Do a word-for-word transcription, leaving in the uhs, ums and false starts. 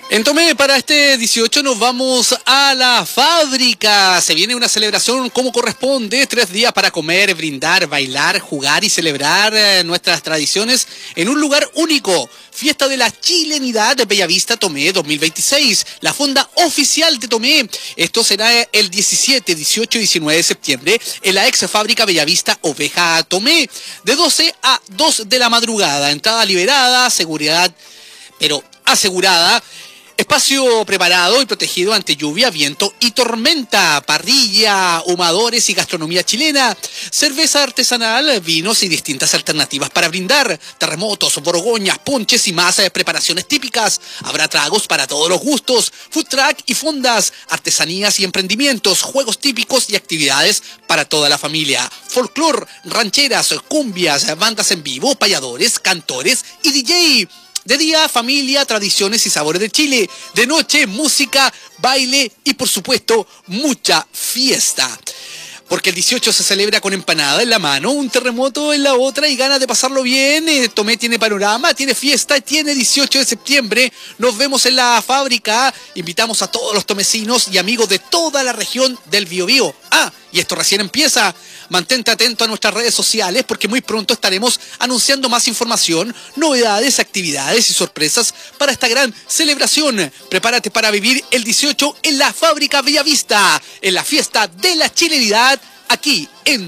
En Tomé, para este dieciocho nos vamos a la fábrica. Se viene una celebración como corresponde, tres días para comer, brindar, bailar, jugar y celebrar eh, nuestras tradiciones en un lugar único. Fiesta de la Chilenidad de Bellavista Tomé dos mil veintiséis, la fonda oficial de Tomé. Esto será el diecisiete, dieciocho y diecinueve de septiembre en la ex fábrica Bellavista Oveja Tomé, de doce a dos de la madrugada. Entrada liberada, seguridad, pero asegurada. Espacio preparado y protegido ante lluvia, viento y tormenta. Parrilla, ahumadores y gastronomía chilena. Cerveza artesanal, vinos y distintas alternativas para brindar. Terremotos, borgoñas, ponches y más eh, preparaciones típicas. Habrá tragos para todos los gustos. Food truck y fondas. Artesanías y emprendimientos. Juegos típicos y actividades para toda la familia. Folclor, rancheras, cumbias, bandas en vivo, payadores, cantores y D J. De día, familia, tradiciones y sabores de Chile. De noche, música, baile y, por supuesto, mucha fiesta. Porque el dieciocho se celebra con empanada en la mano, un terremoto en la otra y ganas de pasarlo bien. Eh, Tomé tiene panorama, tiene fiesta, tiene dieciocho de septiembre. Nos vemos en la fábrica. Invitamos a todos los tomecinos y amigos de toda la región del Biobío. Ah, y esto recién empieza. Mantente atento a nuestras redes sociales porque muy pronto estaremos anunciando más información, novedades, actividades y sorpresas para esta gran celebración. Prepárate para vivir el dieciocho en la fábrica Bellavista, en la fiesta de la chilenidad, aquí en